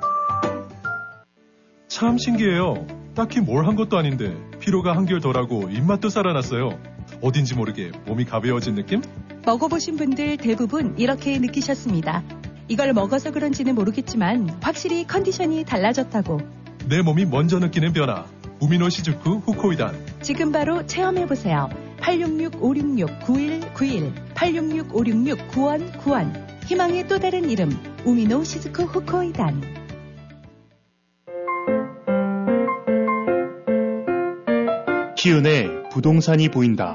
참 신기해요. 딱히 뭘 한 것도 아닌데 피로가 한결 덜하고 입맛도 살아났어요. 어딘지 모르게 몸이 가벼워진 느낌? 먹어보신 분들 대부분 이렇게 느끼셨습니다. 이걸 먹어서 그런지는 모르겠지만 확실히 컨디션이 달라졌다고. 내 몸이 먼저 느끼는 변화. 우미노 시즈쿠 후코이단. 지금 바로 체험해보세요. 팔육육 오육육 구일구일 팔육육 오육육 구일구일. 희망의 또 다른 이름 우미노 시즈쿠 후코이단. 키은의 부동산이 보인다.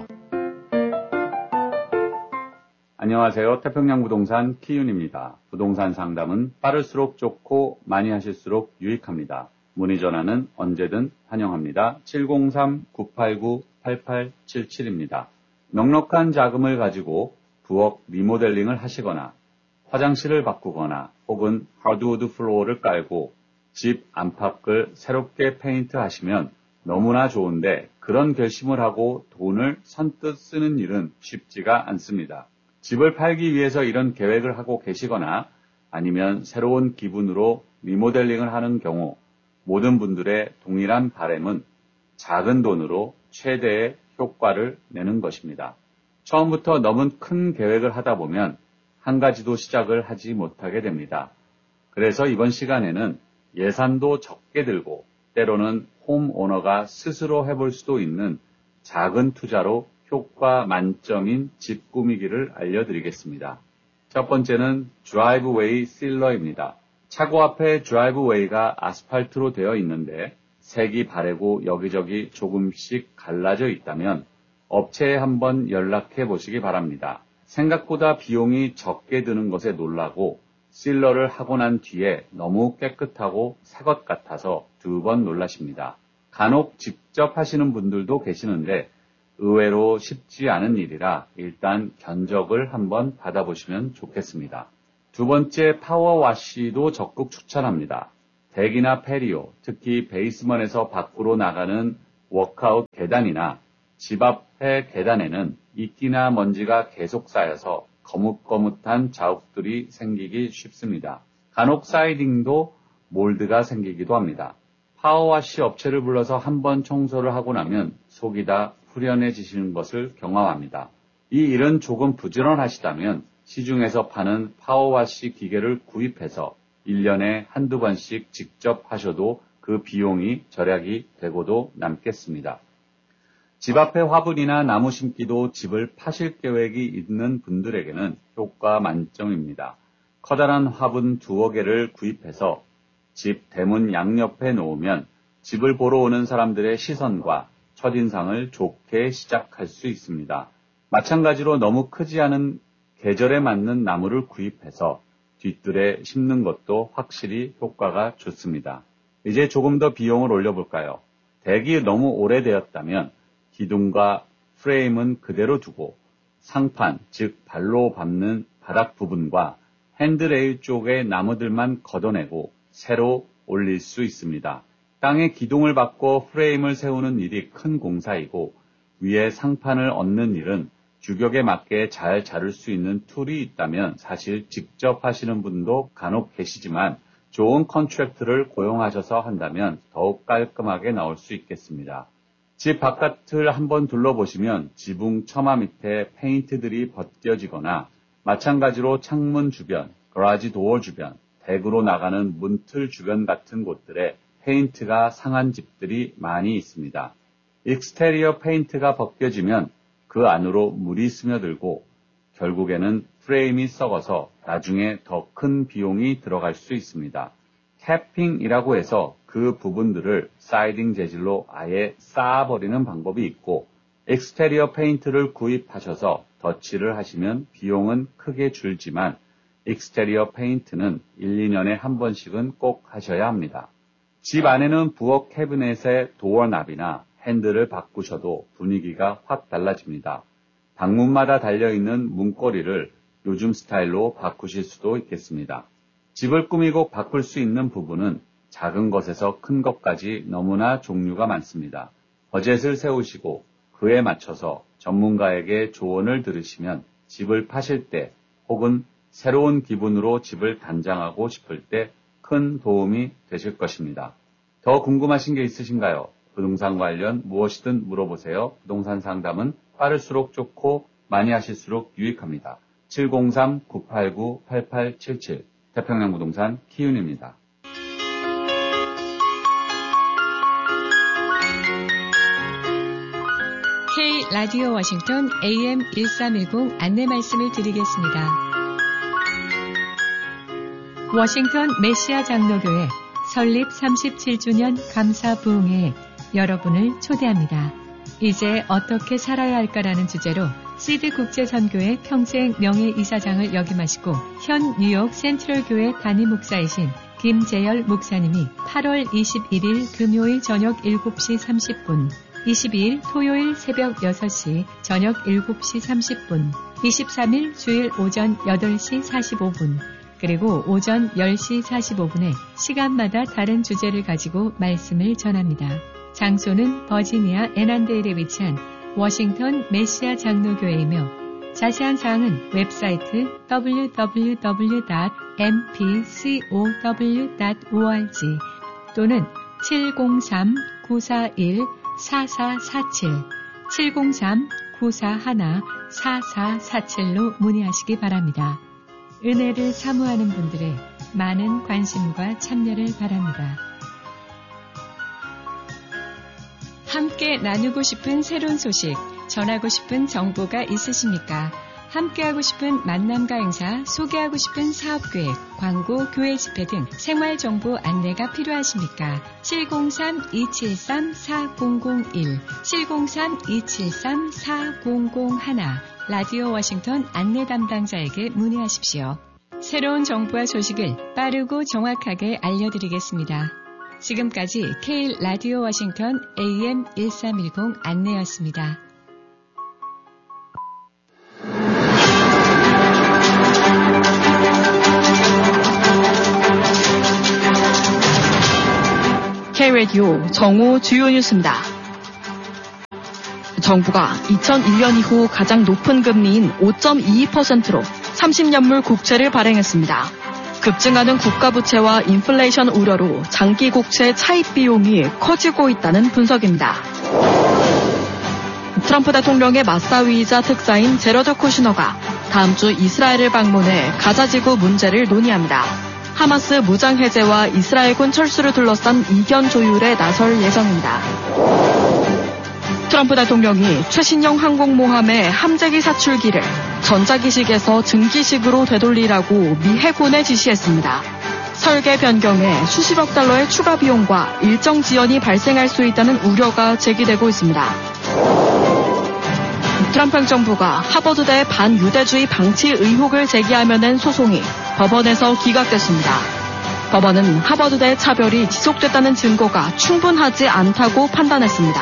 안녕하세요. 태평양 부동산 키윤입니다. 부동산 상담은 빠를수록 좋고 많이 하실수록 유익합니다. 문의 전화는 언제든 환영합니다. 칠공삼 구팔구 팔팔칠칠입니다. 넉넉한 자금을 가지고 부엌 리모델링을 하시거나 화장실을 바꾸거나 혹은 하드우드 플로어를 깔고 집 안팎을 새롭게 페인트 하시면 너무나 좋은데 그런 결심을 하고 돈을 선뜻 쓰는 일은 쉽지가 않습니다. 집을 팔기 위해서 이런 계획을 하고 계시거나 아니면 새로운 기분으로 리모델링을 하는 경우 모든 분들의 동일한 바람은 작은 돈으로 최대의 효과를 내는 것입니다. 처음부터 너무 큰 계획을 하다 보면 한 가지도 시작을 하지 못하게 됩니다. 그래서 이번 시간에는 예산도 적게 들고 때로는 홈오너가 스스로 해볼 수도 있는 작은 투자로 효과 만점인 집 꾸미기를 알려드리겠습니다. 첫 번째는 드라이브웨이 실러입니다. 차고 앞에 드라이브웨이가 아스팔트로 되어 있는데 색이 바래고 여기저기 조금씩 갈라져 있다면 업체에 한번 연락해 보시기 바랍니다. 생각보다 비용이 적게 드는 것에 놀라고 실러를 하고 난 뒤에 너무 깨끗하고 새 것 같아서 두 번 놀라십니다. 간혹 직접 하시는 분들도 계시는데 의외로 쉽지 않은 일이라 일단 견적을 한번 받아보시면 좋겠습니다. 두 번째 파워와시도 적극 추천합니다. 덱이나 페리오, 특히 베이스먼에서 밖으로 나가는 워크아웃 계단이나 집 앞의 계단에는 이끼나 먼지가 계속 쌓여서 거뭇거뭇한 자욱들이 생기기 쉽습니다. 간혹 사이딩도 몰드가 생기기도 합니다. 파워와시 업체를 불러서 한번 청소를 하고 나면 속이 다 후련해지시는 것을 경험합니다. 이 일은 조금 부지런하시다면 시중에서 파는 파워와시 기계를 구입해서 일 년에 한두 번씩 직접 하셔도 그 비용이 절약이 되고도 남겠습니다. 집 앞에 화분이나 나무 심기도 집을 파실 계획이 있는 분들에게는 효과 만점입니다. 커다란 화분 두어 개를 구입해서 집 대문 양옆에 놓으면 집을 보러 오는 사람들의 시선과 첫인상을 좋게 시작할 수 있습니다. 마찬가지로 너무 크지 않은 계절에 맞는 나무를 구입해서 뒷뜰에 심는 것도 확실히 효과가 좋습니다. 이제 조금 더 비용을 올려볼까요? 덱이 너무 오래되었다면 기둥과 프레임은 그대로 두고 상판, 즉 발로 밟는 바닥 부분과 핸드레일 쪽의 나무들만 걷어내고 새로 올릴 수 있습니다. 땅에 기둥을 박고 프레임을 세우는 일이 큰 공사이고 위에 상판을 얹는 일은 규격에 맞게 잘 자를 수 있는 툴이 있다면 사실 직접 하시는 분도 간혹 계시지만 좋은 컨트랙트를 고용하셔서 한다면 더욱 깔끔하게 나올 수 있겠습니다. 집 바깥을 한번 둘러보시면 지붕 처마 밑에 페인트들이 벗겨지거나 마찬가지로 창문 주변, 그라지 도어 주변, 덱으로 나가는 문틀 주변 같은 곳들에 페인트가 상한 집들이 많이 있습니다. 익스테리어 페인트가 벗겨지면 그 안으로 물이 스며들고 결국에는 프레임이 썩어서 나중에 더 큰 비용이 들어갈 수 있습니다. 캐핑이라고 해서 그 부분들을 사이딩 재질로 아예 쌓아버리는 방법이 있고 익스테리어 페인트를 구입하셔서 덧칠을 하시면 비용은 크게 줄지만 익스테리어 페인트는 일, 이 년에 한 번씩은 꼭 하셔야 합니다. 집 안에는 부엌 캐비넷의 도어 납이나 핸들을 바꾸셔도 분위기가 확 달라집니다. 방문마다 달려있는 문고리를 요즘 스타일로 바꾸실 수도 있겠습니다. 집을 꾸미고 바꿀 수 있는 부분은 작은 것에서 큰 것까지 너무나 종류가 많습니다. 버젯을 세우시고 그에 맞춰서 전문가에게 조언을 들으시면 집을 파실 때 혹은 새로운 기분으로 집을 단장하고 싶을 때 큰 도움이 되실 것입니다. 더 궁금하신 게 있으신가요? 부동산 관련 무엇이든 물어보세요. 부동산 상담은 빠를수록 좋고 많이 하실수록 유익합니다. 칠공삼 구팔구 팔팔칠칠 태평양 부동산 키윤입니다. K 라디오 워싱턴 에이엠 일삼일공 안내 말씀을 드리겠습니다. 워싱턴 메시아 장로교회 설립 삼십칠 주년 감사 부흥회에 여러분을 초대합니다. 이제 어떻게 살아야 할까라는 주제로 시드 국제선교회 평생 명예이사장을 역임하시고 현 뉴욕 센트럴교회 담임 목사이신 김재열 목사님이 팔월 이십일일 금요일 저녁 일곱 시 삼십 분, 이십이일 토요일 새벽 여섯 시 저녁 일곱 시 삼십 분, 이십삼일 주일 오전 여덟 시 사십오 분, 그리고 오전 열 시 사십오 분에 시간마다 다른 주제를 가지고 말씀을 전합니다. 장소는 버지니아 애난데일에 위치한 워싱턴 메시아 장로교회이며 자세한 사항은 웹사이트 더블유 더블유 더블유 닷 엠 피 씨 오 더블유 닷 오알지 또는 칠공삼 구사일 사사사칠 칠공삼 구사일 사사사칠로 문의하시기 바랍니다. 은혜를 사모하는 분들의 많은 관심과 참여를 바랍니다. 함께 나누고 싶은 새로운 소식, 전하고 싶은 정보가 있으십니까? 함께하고 싶은 만남과 행사, 소개하고 싶은 사업계획, 광고, 교회 집회 등 생활정보 안내가 필요하십니까? 칠공삼 이칠삼 사공공일, 칠공삼 이칠삼 사공공일 라디오 워싱턴 안내 담당자에게 문의하십시오. 새로운 정보와 소식을 빠르고 정확하게 알려드리겠습니다. 지금까지 케이 라디오 워싱턴 에이엠 일삼일공 안내였습니다. K라디오 정오 주요 뉴스입니다. 정부가 이천일 년 이후 가장 높은 금리인 오 점 이이 퍼센트로 삼십 년물 국채를 발행했습니다. 급증하는 국가부채와 인플레이션 우려로 장기 국채 차입 비용이 커지고 있다는 분석입니다. 트럼프 대통령의 맞사위이자 특사인 제러드 쿠시너가 다음 주 이스라엘을 방문해 가자지구 문제를 논의합니다. 하마스 무장 해제와 이스라엘군 철수를 둘러싼 이견 조율에 나설 예정입니다. 트럼프 대통령이 최신형 항공모함의 함재기 사출기를 전자기식에서 증기식으로 되돌리라고 미 해군에 지시했습니다. 설계 변경에 수십억 달러의 추가 비용과 일정 지연이 발생할 수 있다는 우려가 제기되고 있습니다. 트럼프 행정부가 하버드대 반유대주의 방치 의혹을 제기하며 낸 소송이 법원에서 기각됐습니다. 법원은 하버드대 차별이 지속됐다는 증거가 충분하지 않다고 판단했습니다.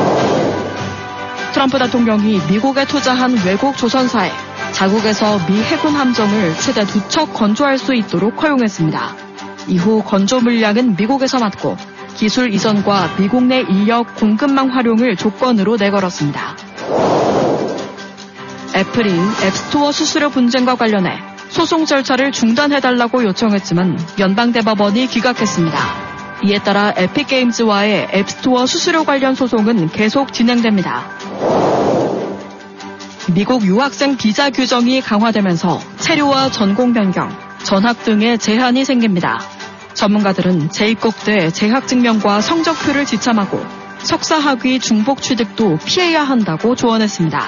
트럼프 대통령이 미국에 투자한 외국 조선사에 자국에서 미 해군 함정을 최대 두 척 건조할 수 있도록 허용했습니다. 이후 건조 물량은 미국에서 맡고 기술 이전과 미국 내 인력 공급망 활용을 조건으로 내걸었습니다. 애플이 앱스토어 수수료 분쟁과 관련해 소송 절차를 중단해달라고 요청했지만 연방대법원이 기각했습니다. 이에 따라 에픽게임즈와의 앱스토어 수수료 관련 소송은 계속 진행됩니다. 미국 유학생 비자 규정이 강화되면서 체류와 전공 변경, 전학 등의 제한이 생깁니다. 전문가들은 재입국 때 재학증명과 성적표를 지참하고 석사학위 중복 취득도 피해야 한다고 조언했습니다.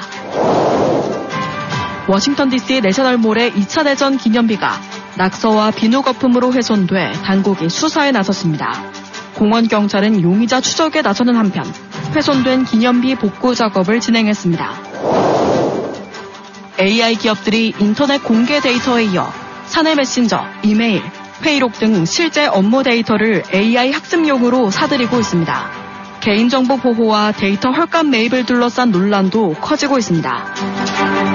워싱턴 디씨 내셔널몰의 이 차 대전 기념비가 낙서와 비누 거품으로 훼손돼 당국이 수사에 나섰습니다. 공원 경찰은 용의자 추적에 나서는 한편 훼손된 기념비 복구 작업을 진행했습니다. 에이아이 기업들이 인터넷 공개 데이터에 이어 사내 메신저, 이메일, 회의록 등 실제 업무 데이터를 에이아이 학습용으로 사들이고 있습니다. 개인정보 보호와 데이터 헐값 매입을 둘러싼 논란도 커지고 있습니다.